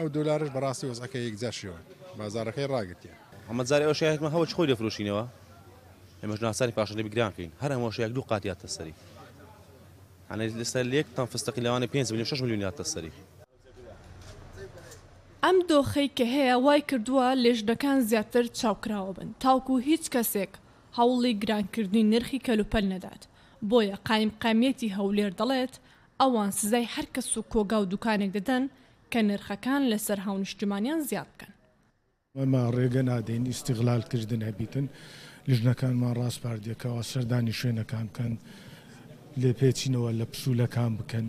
ئەو دۆلارش بەڕاستی وەزعەکەی یەکجارشەوە بازارەکەی ڕاگرتیە. ئەمە جارێ ئەو شایەتمە هەوڵ خۆی دەفرۆشینەوە ئێمەش ناسانی پاشە لێ بگران کەین هەر هەموو شەیەک دوو قات یاتە سەری هەنێ لەسەر لێک تان فستەقی لەوانە 5 میلیۆن 6 میلیۆن یاتە سەری. ئەم دۆخەی کە هەیە وای کردووە لێژنەکان زیاتر چاوکراوە بن تاوکو هیچ کەسێک هەوڵی گرانکردنی نرخی کەلوپەل نەدات بۆیە قایمقامیەتی هەولێر دەڵێت ئەوان سزای هەر کەس و کۆگا و دوکانێک دەدەن کە نرخەکان لەسەر هاونیشتمانیان زیاد بکەن. ئەمە ڕێگە نادەین ئیستیغلالکردن هەبیتن لیژنەکانمان ڕاستپاردیەکەوە سەردانی شوێنەکان بکەن لێپێچینەوە لە پسوولەکان بکەن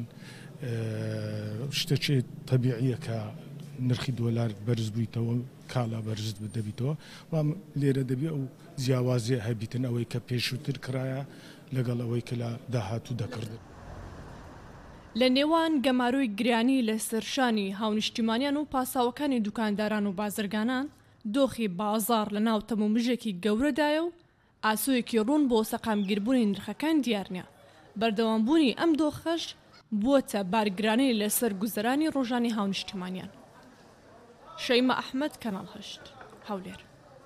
شتێکی تەبیعیەکە نرخی دۆلار بەرز بوویتەوە کاڵا بەرز دەبیتەوە وام لێرە دەبێ ئەو جیاوازیە هەبیتن ئەوەی کە پێشووتر کرایە لەگەڵ ئەوەی کە لە داهاتوو دەکردن. لە نێوان گەماروی گرانی لە سەرشانی هاونیشتیمانیان و پاساوەکانی دوکانداران و بازرگانان دۆخی بازار لە ناو تەمومژێکی گەورەدایە و ئاسوویەکی ڕوون بۆ سەقامگیربوونی نرخەکان دیار نییە. بەردەوامبوونی ئەم دۆخەش بووەتە بارگرانی لەسەر گوزەرانی ڕۆژانی هاونیشتیمانیان. شەیمە ئەحمەد کەناڵ 8 هەولێر.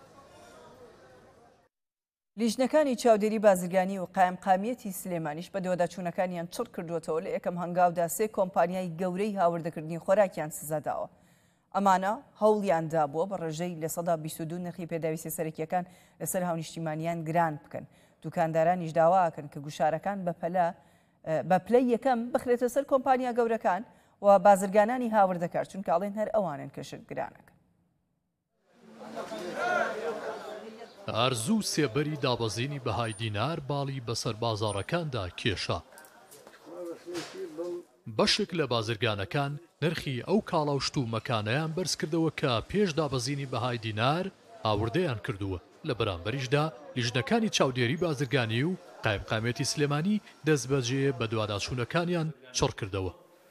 لیژنەکانی چاودێری بازرگانی و قایمقامیەتی سلێمانیش بە دۆداچوونەکانیان چڕ کردوێتەوە لە یەکەم هەنگاودا 3 کۆمپانیای گەورەی هاوردەکردنی خۆراکیان سزاداوە. ئەمانە هەوڵیاندا بووە بە ڕێژەی لە 22 نرخی پێداویستی سەرەکیەکان لەسەر هاونیشتیمانیان گران بکەن. دوکاندارانیش داواکەن کە گوشارەکان بە پلەی یەکەم بخرێتە سەر کۆمپانیا گەورەکان و بازرگانانی هاوردەکار چونکە ئاڵێن هەر ئەوانن کەشت گرانەکە. ئارزوو سێبەری دابەزینی بەهای دینار باڵی بەسەر بازاڕەکاندا کێشە. بەشێک لە بازرگانەکان نرخی ئەو کاڵا و شتومەکانەیان بەرز کردەوە کە پێش دابەزینی بەهای دینار ئاوردەیان کردووە. لە بەرامبەریشدا لیژنەکانی چاودێری بازرگانی و قایمقامێتی سلێمانی دەستبەجێ بە دوواداچوونەکانیان چڕ کردەوە.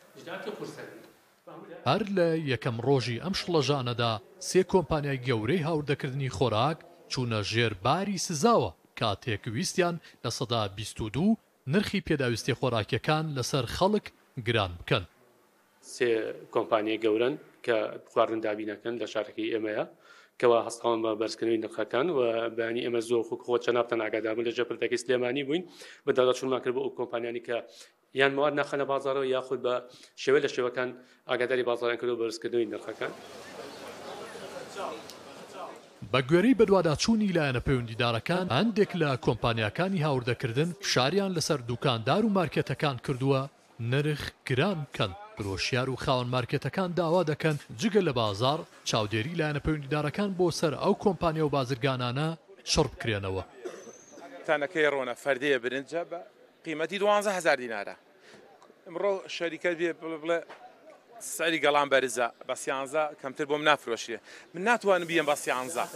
هەر لە یەکەم ڕۆژی ئەم شڵەژانەدا 3 کۆمپانیای گەورەی هاوردەکردنی خۆراک چوونە ژێر باری سزاوە کاتێک ویستیان لە 22 نرخی پێداویستی خۆراکیەکان لەسەر خەڵک گران بکەن. 3 کۆمپانیای گەورن کە خواردنندابینەکەن لە شارەکەی ئێمەیە کەوا هەستاوان بە بەرزکردنەوەی نرخەکان و بەیانی ئێمە زۆر خۆ چەنابتەن ئاگاداربوون لە ژێپردەکەی سلێمانی بووین بە داداچوونمان کرد بۆ ئەو کۆمپانیانی کە یان مواد ناخەنە بازارەوە یاخود بە شێوە لە شێوەکان ئاگاداری بازاریان کردو بەرزکردنەوەی نرخەکان. بە گوێرەی بەدواداچوونی لایەنە پەیوەندیدارەکان هەندێک لە کۆمپانیاکانی هاوردەکردن شاریان لەسەر دوکاندار و مارکێتەکان کردووە نرخ گران بکەن. فرۆشیار و خاوەن مارکێتەکان داوا دەکەن جگە لە بازار چاودێری لایەنە پەیوەندیدارەکان بۆ سەر ئەو کۆمپانیا و بازرگانانە شڕ بکرێنەوە. تانەکەی ڕۆنە فەردەیە برنجە بە قیمەتی 12,000 دینارە. ئەمڕۆ شەریکە بڵێ سەری گەڵام بەرزە بە 13 کەمتر بۆم نافرۆشیە من ناتوانم بیەم بە 13.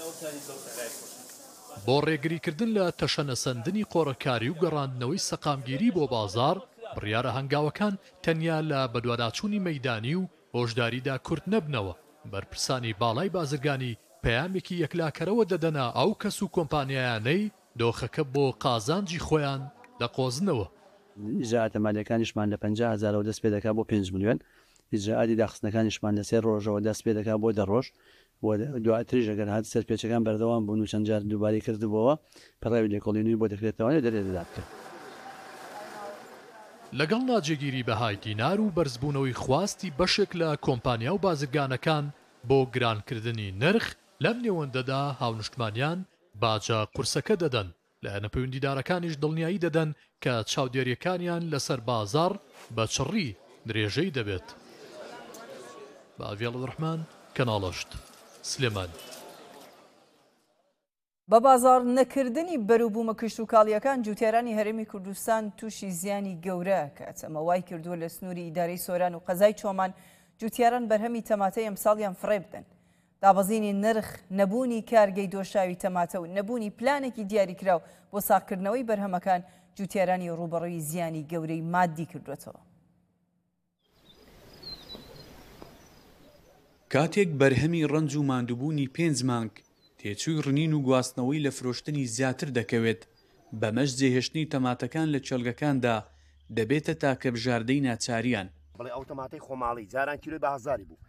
بۆ ڕێگریکردن لە تەشەنەسەندنی قۆڕەکاری و گەڕاندنەوەی سەقامگیری بۆ بازار بڕیارە هەنگاوەکان تەنیا لە بەدواداچوونی مەیدانی و هۆشداریدا کورت نەبنەوە. بەرپرسانی باڵای بازرگانی پەیامێکی یەکلاکەرەوە دەدەنا ئەو کەس و کۆمپانیایانەی دۆخەکە بۆ قازانجی خۆیان دەقۆزنەوە. ئیجاعاتە مالیەکانیشمان لە 50,000 دەست پێ دەکات بۆ 5 میلیۆن. ئیجاعاتی داخستنەکانیشمان لە 3 ڕۆژەوە دەست پێ دەکات بۆ 10 ڕۆژ. دواتریش ئەگەر هات سەرپێچەکان بەردەوام بوون و چەند جار دووباری کردبووەوە پەڕاوی لێکۆڵینەوەی بۆ دەکرێتەوە دەرێدەدات کرد. لەگەڵ ناجێگیری بەهای دینار و بەرزبوونەوەی خواستی بەشێک لە کۆمپانیا و بازرگانەکان بۆ گرانکردنی نرخ لەم نێوەندەدا هاونیشتمانیان باجە قورسەکە دەدەن. لایەنە پەیوەندیدارەکانیش دڵنیایی دەدەن کە چاودێریەکانیان لەسەر بازار بە چڕی درێژەی دەبێت. باڤێڵ ڕحمان کەناڵ 8 سلێمانی. بە بازار نەکردنی بەروبوومە کشت و کاڵیەکان جوتیارانی هەرێمی کوردستان تووشی زیانی گەورە کات ئەمە وای کردووە لە سنووری ئیدارەی سۆران و قەزای چۆمان جوتیاران بەرهەمی تەماتەی ئەمساڵیان فڕێ بدەن. دابەزینی نرخ نەبوونی کارگەی دۆشاوی تەماتە و نەبوونی پلانێکی دیاریکراو بۆ ساغکردنەوەی بەرهەمەکان جوتیارانی ڕوبەڕووی زیانی گەورەی مادی کردوێتەوە. کاتێک بەرهەمی ڕەنج و ماندووبوونی 5 مانگ تێچووی ڕنین و گواستنەوەی لە فرۆشتنی زیاتر دەکەوێت بەمەش جێهێشتنی تەماتەکان لە چێلگەکاندا دەبێتە تاکە بژاردەی ناچاریان. بڵێ ئەو تەماتەی خۆماڵی جاران کیلۆی بە هەزاری بوو